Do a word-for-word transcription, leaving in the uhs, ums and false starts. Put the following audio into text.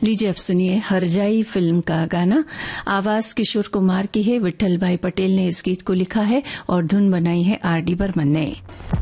लीजिए अब सुनिए हरजाई फिल्म का गाना। आवाज किशोर कुमार की है, विट्ठल भाई पटेल ने इस गीत को लिखा है और धुन बनाई है आर डी बर्मन ने।